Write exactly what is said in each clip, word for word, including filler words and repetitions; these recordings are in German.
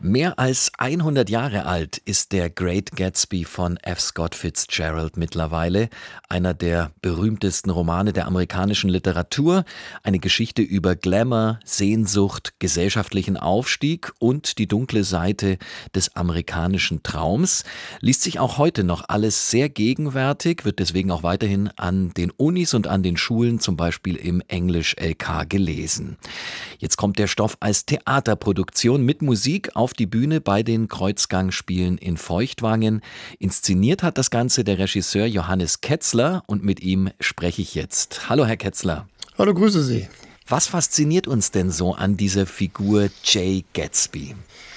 Mehr als hundert Jahre alt ist der Great Gatsby von F. Scott Fitzgerald mittlerweile, einer der berühmtesten Romane der amerikanischen Literatur, eine Geschichte über Glamour, Sehnsucht, gesellschaftlichen Aufstieg und die dunkle Seite des amerikanischen Traums. Liest sich auch heute noch alles sehr gegenwärtig, wird deswegen auch weiterhin an den Unis und an den Schulen, zum Beispiel im Englisch-L K, gelesen. Jetzt kommt der Stoff als Theaterproduktion mit Musik auf die Bühne bei den Kreuzgangspielen in Feuchtwangen. Inszeniert hat das Ganze der Regisseur Johannes Ketzler und mit ihm spreche ich jetzt. Hallo Herr Ketzler. Hallo, grüße Sie. Was fasziniert uns denn so an dieser Figur Jay Gatsby?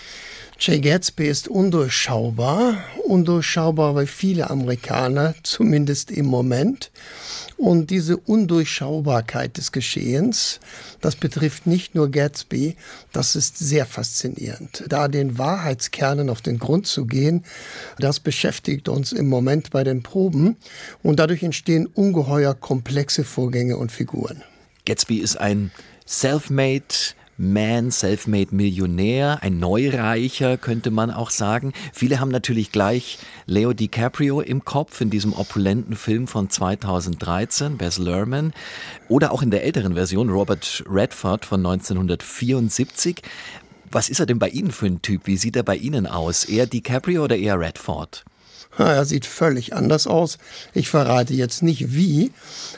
Jay Gatsby ist undurchschaubar, undurchschaubar bei viele Amerikaner, zumindest im Moment. Und diese Undurchschaubarkeit des Geschehens, das betrifft nicht nur Gatsby, das ist sehr faszinierend. Da den Wahrheitskernen auf den Grund zu gehen, das beschäftigt uns im Moment bei den Proben und dadurch entstehen ungeheuer komplexe Vorgänge und Figuren. Gatsby ist ein Self-Made Man, Selfmade Millionär, ein Neureicher, könnte man auch sagen. Viele haben natürlich gleich Leo DiCaprio im Kopf in diesem opulenten Film von zweitausenddreizehn, Baz Luhrmann. Oder auch in der älteren Version Robert Redford von neunzehnhundertvierundsiebzig. Was ist er denn bei Ihnen für ein Typ? Wie sieht er bei Ihnen aus? Eher DiCaprio oder eher Redford? Er sieht völlig anders aus. Ich verrate jetzt nicht wie,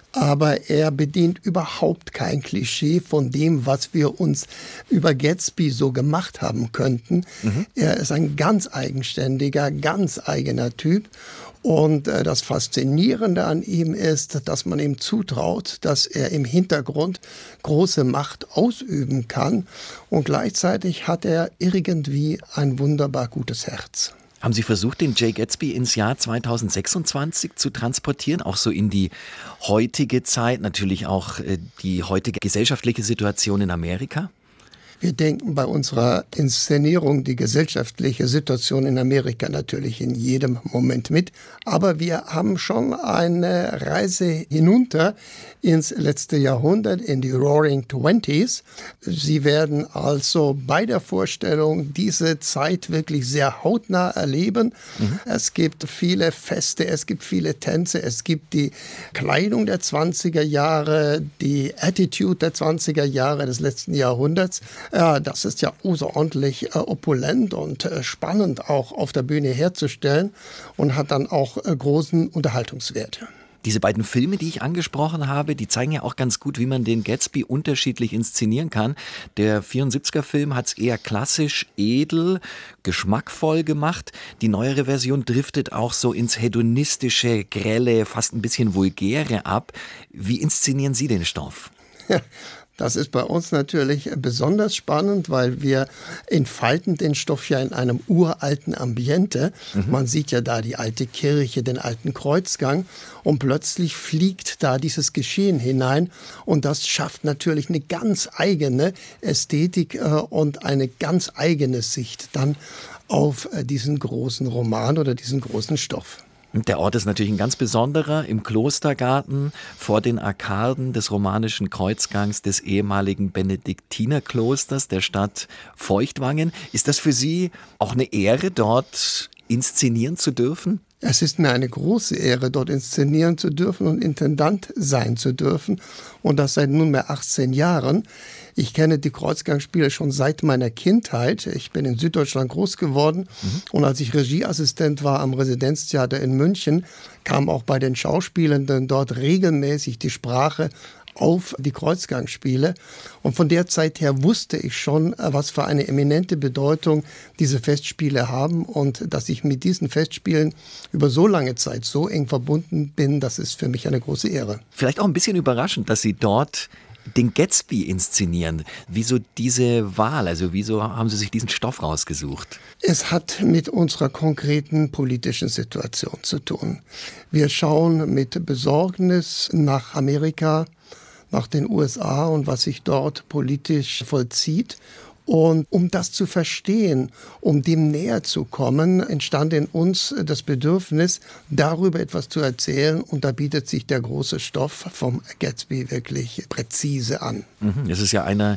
aber er bedient überhaupt kein Klischee von dem, was wir uns über Gatsby so gemacht haben könnten. Mhm. Er ist ein ganz eigenständiger, ganz eigener Typ. Und äh, das Faszinierende an ihm ist, dass man ihm zutraut, dass er im Hintergrund große Macht ausüben kann. Und gleichzeitig hat er irgendwie ein wunderbar gutes Herz. Haben Sie versucht, den Jay Gatsby ins Jahr zweitausendsechsundzwanzig zu transportieren, auch so in die heutige Zeit, natürlich auch äh, die heutige gesellschaftliche Situation in Amerika? Wir denken bei unserer Inszenierung die gesellschaftliche Situation in Amerika natürlich in jedem Moment mit. Aber wir haben schon eine Reise hinunter ins letzte Jahrhundert, in die Roaring Twenties. Sie werden also bei der Vorstellung diese Zeit wirklich sehr hautnah erleben. Mhm. Es gibt viele Feste, es gibt viele Tänze, es gibt die Kleidung der zwanziger Jahre, die Attitude der zwanziger Jahre des letzten Jahrhunderts. Ja, das ist ja außerordentlich äh, opulent und äh, spannend auch auf der Bühne herzustellen und hat dann auch äh, großen Unterhaltungswert. Diese beiden Filme, die ich angesprochen habe, die zeigen ja auch ganz gut, wie man den Gatsby unterschiedlich inszenieren kann. Der vierundsiebziger-Film hat es eher klassisch, edel, geschmackvoll gemacht. Die neuere Version driftet auch so ins hedonistische, grelle, fast ein bisschen vulgäre ab. Wie inszenieren Sie den Stoff? Ja. Das ist bei uns natürlich besonders spannend, weil wir entfalten den Stoff ja in einem uralten Ambiente. Mhm. Man sieht ja da die alte Kirche, den alten Kreuzgang und plötzlich fliegt da dieses Geschehen hinein und das schafft natürlich eine ganz eigene Ästhetik äh, und eine ganz eigene Sicht dann auf äh, diesen großen Roman oder diesen großen Stoff. Der Ort ist natürlich ein ganz besonderer, im Klostergarten vor den Arkaden des romanischen Kreuzgangs des ehemaligen Benediktinerklosters der Stadt Feuchtwangen. Ist das für Sie auch eine Ehre, dort inszenieren zu dürfen? Es ist mir eine große Ehre, dort inszenieren zu dürfen und Intendant sein zu dürfen. Und das seit nunmehr achtzehn Jahren. Ich kenne die Kreuzgangspiele schon seit meiner Kindheit. Ich bin in Süddeutschland groß geworden. Mhm. Und als ich Regieassistent war am Residenztheater in München, kam auch bei den Schauspielenden dort regelmäßig die Sprache auf die Kreuzgangspiele. Und von der Zeit her wusste ich schon, was für eine eminente Bedeutung diese Festspiele haben und dass ich mit diesen Festspielen über so lange Zeit so eng verbunden bin, das ist für mich eine große Ehre. Vielleicht auch ein bisschen überraschend, dass Sie dort den Gatsby inszenieren. Wieso diese Wahl? Also wieso haben Sie sich diesen Stoff rausgesucht? Es hat mit unserer konkreten politischen Situation zu tun. Wir schauen mit Besorgnis nach Amerika, nach den U S A und was sich dort politisch vollzieht. Und um das zu verstehen, um dem näher zu kommen, entstand in uns das Bedürfnis, darüber etwas zu erzählen. Und da bietet sich der große Stoff vom Gatsby wirklich präzise an. Es ist ja einer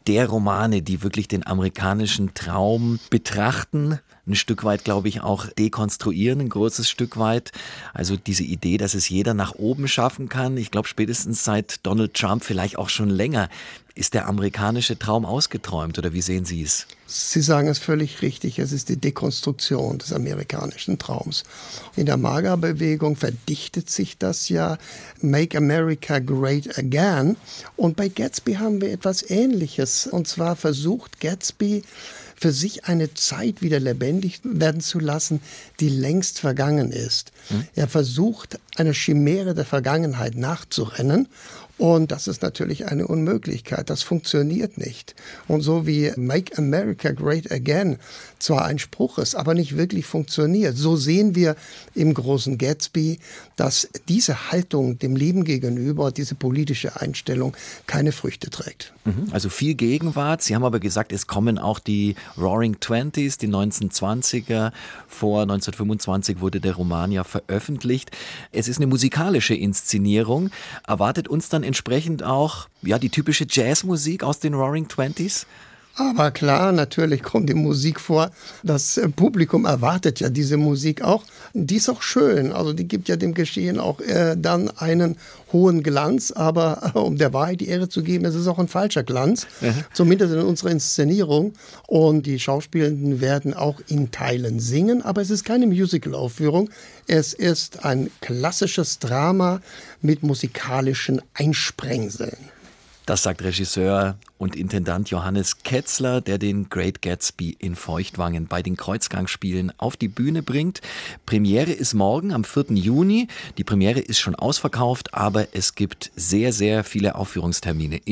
der Romane, die wirklich den amerikanischen Traum betrachten, ein Stück weit, glaube ich, auch dekonstruieren, ein großes Stück weit. Also diese Idee, dass es jeder nach oben schaffen kann. Ich glaube, spätestens seit Donald Trump, vielleicht auch schon länger, ist der amerikanische Traum ausgeträumt. Oder wie sehen Sie es? Sie sagen es völlig richtig. Es ist die Dekonstruktion des amerikanischen Traums. In der MAGA-Bewegung verdichtet sich das ja. Make America Great Again. Und bei Gatsby haben wir etwas Ähnliches. Und zwar versucht Gatsby, für sich eine Zeit wieder lebendig werden zu lassen, die längst vergangen ist. Hm. Er versucht, einer Chimäre der Vergangenheit nachzurennen. Und das ist natürlich eine Unmöglichkeit. Das funktioniert nicht. Und so wie Make America Great Again zwar ein Spruch ist, aber nicht wirklich funktioniert, so sehen wir im großen Gatsby, dass diese Haltung dem Leben gegenüber, diese politische Einstellung keine Früchte trägt. Also viel Gegenwart. Sie haben aber gesagt, es kommen auch die Roaring Twenties, die neunzehnhundertzwanziger. Vor neunzehnhundertfünfundzwanzig wurde der Roman ja veröffentlicht. Es ist eine musikalische Inszenierung. Erwartet uns dann entsprechend auch ja, die typische Jazzmusik aus den Roaring Twenties? Aber klar, natürlich kommt die Musik vor. Das Publikum erwartet ja diese Musik auch. Die ist auch schön. Also die gibt ja dem Geschehen auch äh, dann einen hohen Glanz. Aber äh, um der Wahrheit die Ehre zu geben, es ist auch ein falscher Glanz. Mhm. Zumindest in unserer Inszenierung. Und die Schauspielenden werden auch in Teilen singen. Aber es ist keine Musical-Aufführung. Es ist ein klassisches Drama mit musikalischen Einsprengseln. Das sagt Regisseur und Intendant Johannes Ketzler, der den Great Gatsby in Feuchtwangen bei den Kreuzgangspielen auf die Bühne bringt. Premiere ist morgen am vierten Juni. Die Premiere ist schon ausverkauft, aber es gibt sehr, sehr viele Aufführungstermine